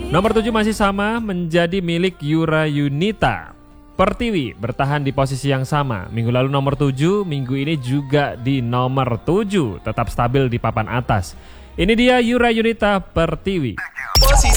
Nomor 7 masih sama, menjadi milik Yura Yunita. Pertiwi bertahan di posisi yang sama. Minggu lalu nomor 7, minggu ini juga di nomor 7. Tetap stabil di papan atas. Ini dia Yura Yunita Pertiwi. Posisi